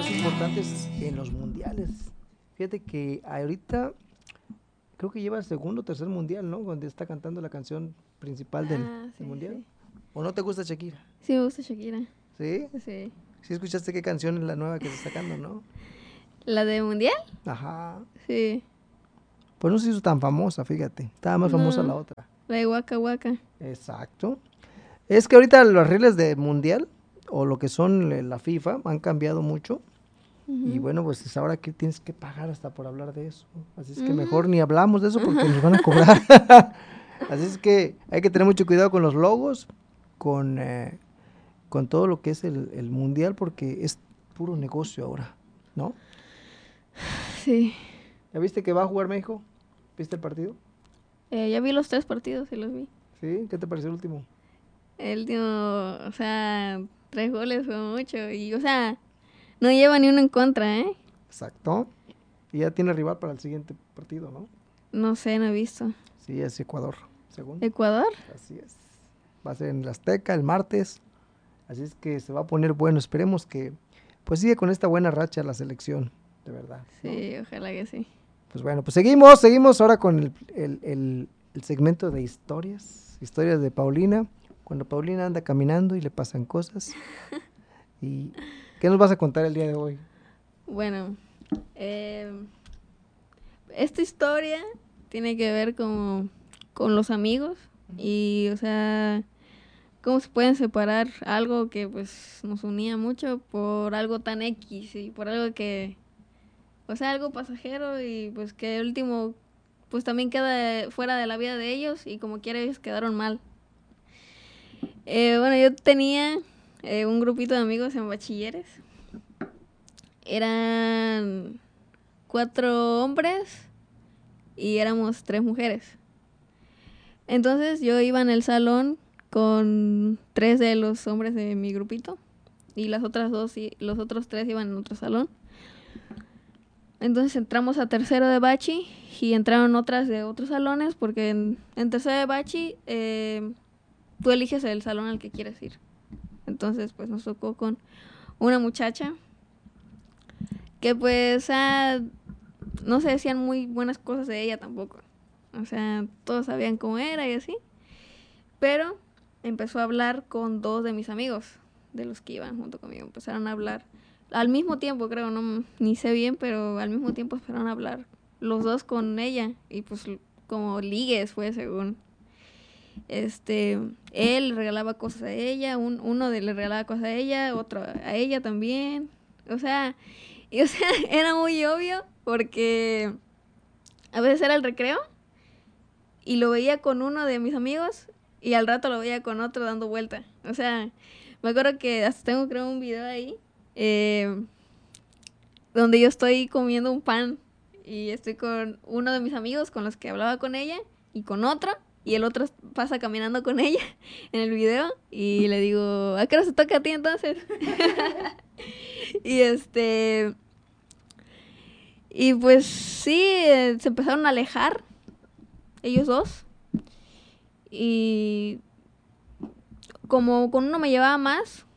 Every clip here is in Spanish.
más importantes en los mundiales. Fíjate que ahorita creo que lleva el segundo o tercer mundial, ¿no? Donde está cantando la canción principal Sí, del mundial. sí. ¿O no te gusta Shakira? Sí, me gusta Shakira. ¿Sí? Sí. ¿Sí escuchaste qué canción es la nueva que está sacando, no? ¿La de Mundial? Ajá. Sí. Pues no se hizo tan famosa, fíjate. Estaba más famosa la No, otra. la de Waka Waka. Exacto. Es que ahorita las reglas de mundial o lo que son la FIFA han cambiado mucho. Y bueno, pues es ahora que tienes que pagar hasta por hablar de eso. Así es que mejor ni hablamos de eso porque nos van a cobrar. Así es que hay que tener mucho cuidado con los logos, con todo lo que es el mundial, porque es puro negocio ahora, ¿no? Sí. ¿Ya viste que va a jugar México? ¿Viste el partido? Ya vi los 3 partidos y los vi. ¿Sí? ¿Qué te pareció el último? El último, o sea, 3 goles fue mucho. Y, o sea, no lleva ni uno en contra, ¿eh? Exacto. Y ya tiene rival para el siguiente partido, ¿no? No sé, no he visto. Sí, es Ecuador, según. ¿Ecuador? Así es. Va a ser en el Azteca el martes. Así es que se va a poner bueno. Esperemos que pues siga con esta buena racha la selección, de verdad, ¿no? Sí, ojalá que sí. Pues bueno, pues seguimos ahora con el segmento de historias de Paulina. Cuando Paulina anda caminando y le pasan cosas. ¿Y qué nos vas a contar el día de hoy? Bueno, esta historia tiene que ver con los amigos y, o sea, cómo se pueden separar algo que pues nos unía mucho por algo tan X y por algo que, o sea, algo pasajero y pues que el último pues también queda fuera de la vida de ellos y como quiera ellos quedaron mal. Bueno, yo tenía un grupito de amigos en bachilleres. Eran 4 hombres y éramos 3 mujeres. Entonces yo iba en el salón con 3 de los hombres de mi grupito y las otras 2 y los otros 3 iban en otro salón. Entonces entramos a tercero de bachi y entraron otras de otros salones porque en tercero de bachi tú eliges el salón al que quieres ir. Entonces pues nos tocó con una muchacha que pues no se decían muy buenas cosas de ella tampoco. O sea, todos sabían cómo era y así. Pero empezó a hablar con 2 de mis amigos, de los que iban junto conmigo. Empezaron a hablar al mismo tiempo, creo, no ni sé bien, pero al mismo tiempo empezaron a hablar los 2 con ella. Y pues como ligues fue según. Él le regalaba cosas a ella, uno le regalaba cosas a ella, otro a ella también. O sea, era muy obvio porque a veces era el recreo y lo veía con uno de mis amigos y al rato lo veía con otro dando vuelta. O sea, me acuerdo que hasta tengo creo un video ahí donde yo estoy comiendo un pan y estoy con uno de mis amigos con los que hablaba con ella y con otro y el otro pasa caminando con ella en el video y le digo, ¿a qué hora se toca a ti entonces? y y pues sí, se empezaron a alejar ellos 2 y como con uno me llevaba más,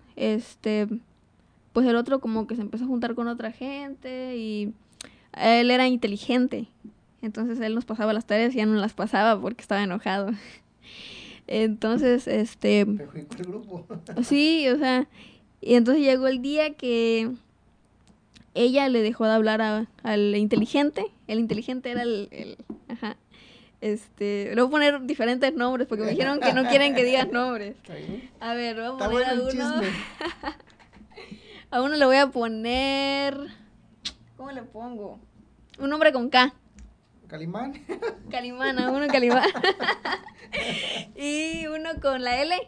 pues el otro como que se empezó a juntar con otra gente y él era inteligente, entonces él nos pasaba las tareas y ya no las pasaba porque estaba enojado. Entonces, Perjudicó el grupo. sí, o sea, y entonces llegó el día que ella le dejó de hablar al inteligente. El inteligente era ajá. Le voy a poner diferentes nombres porque me dijeron que no quieren que digas nombres. A ver, voy a Está poner bueno a el uno. chisme. A uno le voy a poner. ¿Cómo le pongo? Un nombre con K. Calimán. Calimán, a uno Calimán. Y uno con la L.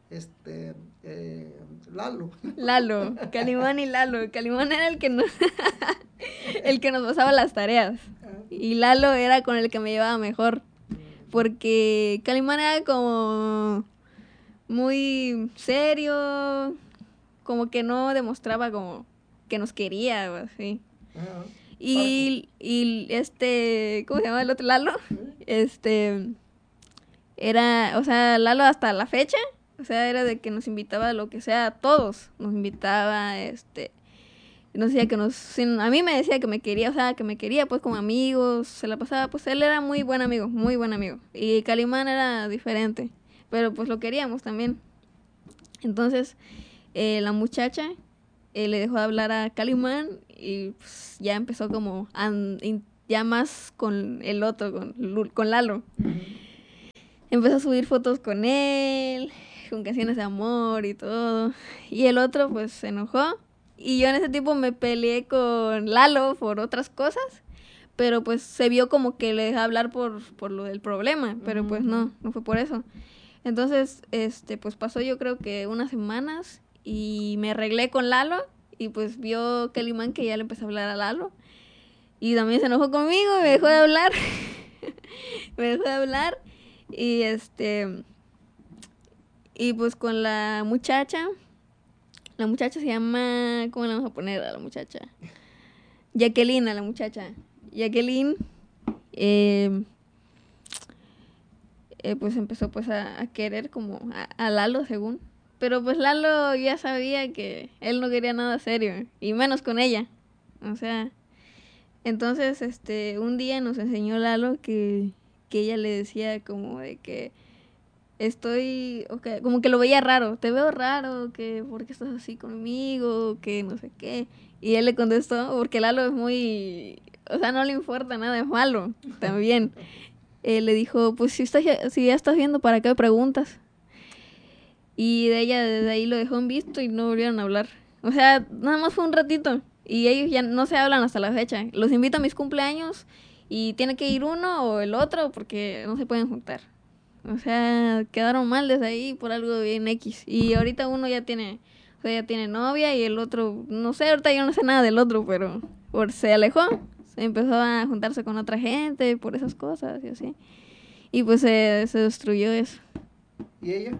Lalo. Lalo. Calimán y Lalo. Calimán era el que nos el que nos pasaba las tareas. Y Lalo era con el que me llevaba mejor. Porque Calimán era como muy serio, como que no demostraba como que nos quería o así. Y ¿cómo se llama el otro Lalo? Era, o sea, Lalo hasta la fecha, o sea, era de que nos invitaba a lo que sea, a todos. Nos invitaba, nos decía que a mí me decía que me quería, o sea, que me quería pues como amigos, se la pasaba, pues él era muy buen amigo, muy buen amigo. Y Calimán era diferente, pero pues lo queríamos también. Entonces, la muchacha le dejó de hablar a Calimán y pues, ya empezó como ya más con el otro, con Lalo. Empezó a subir fotos con él, con canciones de amor y todo. Y el otro pues se enojó. Y yo en ese tiempo me peleé con Lalo por otras cosas. Pero pues se vio como que le dejé hablar por lo del problema. Pero pues no fue por eso. Entonces, pues pasó yo creo que unas semanas y me arreglé con Lalo y pues vio Calimán que ya le empezó a hablar a Lalo y también se enojó conmigo y me dejó de hablar. Me dejó de hablar y y pues con la muchacha se llama, ¿cómo le vamos a poner a la muchacha? Jacqueline, a la muchacha. Jacqueline, pues empezó pues a querer como a Lalo según. Pero pues Lalo ya sabía que él no quería nada serio, y menos con ella. O sea, entonces un día nos enseñó Lalo que ella le decía como de que okay, como que lo veía raro, te veo raro, que ¿por qué estás así conmigo? Que no sé qué. Y él le contestó, porque Lalo es muy, o sea, no le importa nada, es malo también. Le dijo, pues si ya estás viendo, ¿para qué me preguntas? Y de ella desde ahí lo dejó en visto y no volvieron a hablar. O sea, nada más fue un ratito. Y ellos ya no se hablan hasta la fecha. Los invito a mis cumpleaños y tiene que ir uno o el otro porque no se pueden juntar. O sea, quedaron mal desde ahí por algo bien X. Y ahorita uno ya tiene, o sea, ya tiene novia y el otro, no sé, ahorita yo no sé nada del otro, pero se alejó. Se empezó a juntarse con otra gente por esas cosas y así. Y pues se destruyó eso. ¿Y ella?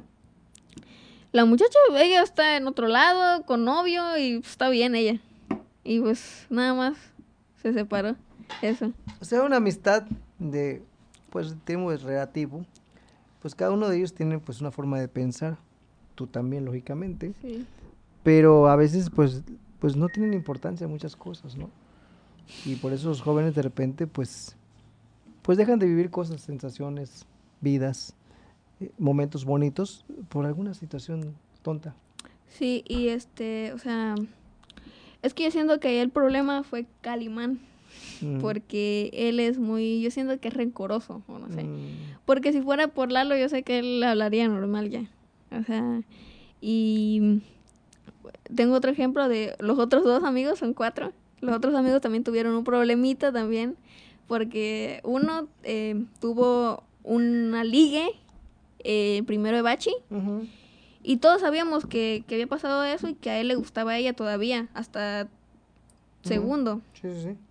La muchacha, ella está en otro lado, con novio, y pues, está bien ella. Y pues nada más se separó. Eso. O sea, una amistad de, pues, tiempo es relativo. Pues cada uno de ellos tiene pues una forma de pensar. Tú también, lógicamente. Sí. Pero a veces pues no tienen importancia muchas cosas, ¿no? Y por eso los jóvenes de repente pues dejan de vivir cosas, sensaciones, vidas, momentos bonitos por alguna situación tonta. Sí, y o sea, es que yo siento que ahí el problema fue Calimán. Porque él es muy, yo siento que es rencoroso, o no sé. Porque si fuera por Lalo, yo sé que él hablaría normal ya. O sea, y tengo otro ejemplo de los otros dos amigos, son 4. Los otros amigos también tuvieron un problemita también, porque uno tuvo una ligue primero de bachi, y todos sabíamos que había pasado eso y que a él le gustaba a ella todavía, hasta segundo. Sí, sí, sí.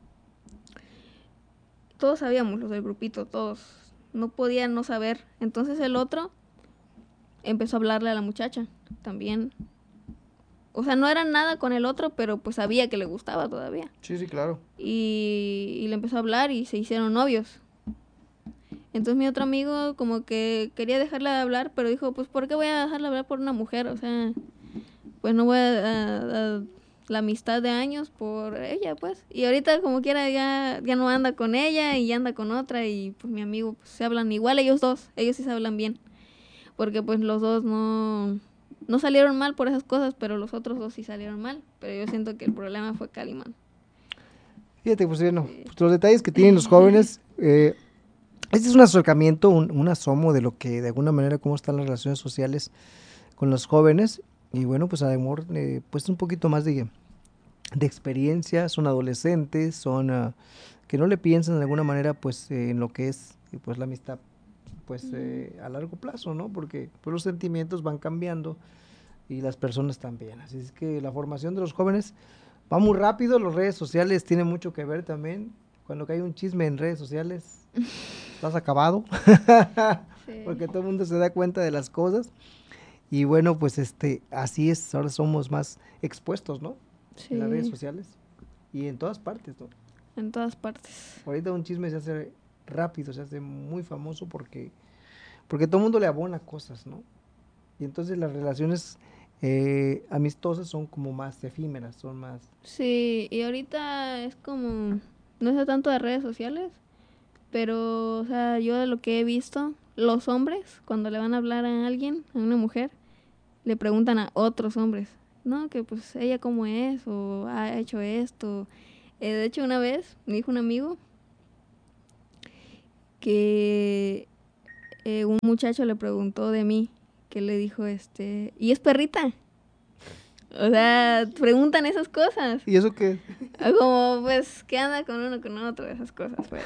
Todos sabíamos, los del grupito, todos. No podían no saber. Entonces el otro empezó a hablarle a la muchacha también. O sea, no era nada con el otro, pero pues sabía que le gustaba todavía. Sí, sí, claro. Y le empezó a hablar y se hicieron novios. Entonces mi otro amigo como que quería dejarla de hablar, pero dijo, pues ¿por qué voy a dejarla hablar por una mujer? O sea, pues no voy a la amistad de años por ella, pues. Y ahorita como quiera ya no anda con ella y ya anda con otra y pues mi amigo pues, se hablan igual ellos dos, ellos sí se hablan bien. Porque pues los dos no salieron mal por esas cosas, pero los otros dos sí salieron mal. Pero yo siento que el problema fue Calimán. Fíjate, pues bueno, pues, los detalles que tienen los jóvenes, este es un acercamiento, un asomo de lo que de alguna manera cómo están las relaciones sociales con los jóvenes. Y bueno, pues amor, pues un poquito más de experiencia, son adolescentes, son que no le piensan de alguna manera pues en lo que es pues la amistad pues a largo plazo, ¿no? Porque pues, los sentimientos van cambiando y las personas también. Así es que la formación de los jóvenes va muy rápido, las redes sociales tienen mucho que ver también. Cuando hay un chisme en redes sociales, estás acabado, sí. Porque todo el mundo se da cuenta de las cosas. Y bueno, pues así es, ahora somos más expuestos, ¿no? Sí. En las redes sociales y en todas partes, ¿no? En todas partes. Ahorita un chisme se hace rápido, se hace muy famoso porque todo el mundo le abona cosas, ¿no? Y entonces las relaciones amistosas son como más efímeras, son más... Sí, y ahorita es como, no sé tanto de redes sociales, pero, o sea, yo de lo que he visto, los hombres, cuando le van a hablar a alguien, a una mujer, le preguntan a otros hombres, ¿no? Que pues ella cómo es, o ha hecho esto. De hecho, una vez me dijo un amigo que un muchacho le preguntó de mí, que le dijo, ¿y es perrita? O sea, preguntan esas cosas. ¿Y eso qué? Como, pues, ¿qué anda con uno con otro? Esas cosas, pues.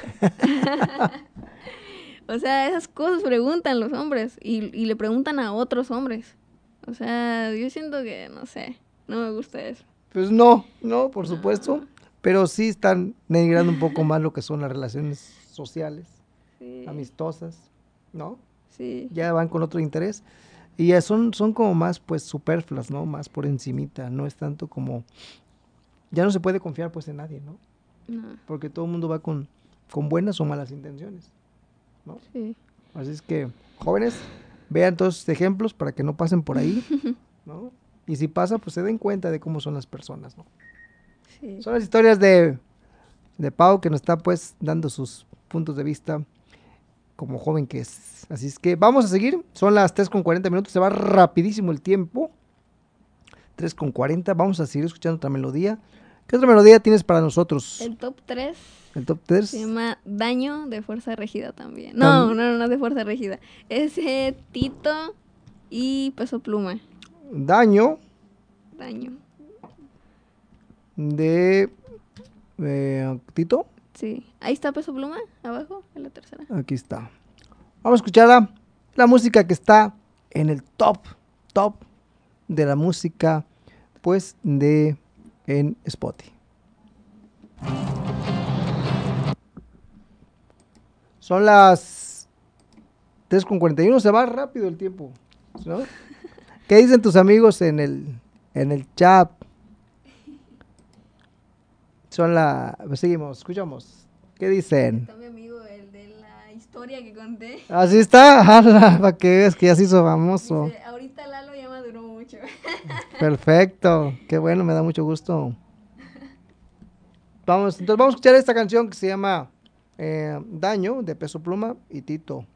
O sea, esas cosas preguntan los hombres y le preguntan a otros hombres. O sea, yo siento que, no sé, no me gusta eso. Pues no, no, por supuesto, No, pero sí están denigrando un poco más lo que son las relaciones sociales, sí, amistosas, ¿no? sí, Ya van con otro interés y ya son como más pues superfluas, ¿no? Más por encimita, no es tanto como, ya no se puede confiar pues en nadie, ¿no? no, Porque todo el mundo va con buenas o malas intenciones, ¿no? sí. Así es que, jóvenes, vean todos estos ejemplos para que no pasen por ahí, ¿no? Y si pasa, pues se den cuenta de cómo son las personas, ¿no? Sí. Son las historias de Pau que nos está pues dando sus puntos de vista como joven que es. Así es que vamos a seguir. Son las 3:40 se va rapidísimo el tiempo. 3:40, vamos a seguir escuchando otra melodía. ¿Qué otra melodía tienes para nosotros? El top 3 El top se 3. llama Daño de Fuerza Rígida también. No es de Fuerza Rígida. Es Tito y Peso Pluma. Daño Daño. de Tito. Sí. Ahí está Peso Pluma, abajo, en la tercera. Aquí está. Vamos a escuchar la música que está en el top de la música, pues, en Spotify. Son las 3:41, se va rápido el tiempo, ¿no? ¿Qué dicen tus amigos en el chat? Seguimos, escuchamos. ¿Qué dicen? Está mi amigo, el de la historia que conté. Así está, para que veas que ya se hizo famoso. Dice, ahorita Lalo ya maduró mucho. Perfecto, qué bueno, me da mucho gusto. Entonces vamos a escuchar esta canción que se llama Daño de Peso Pluma y Tito.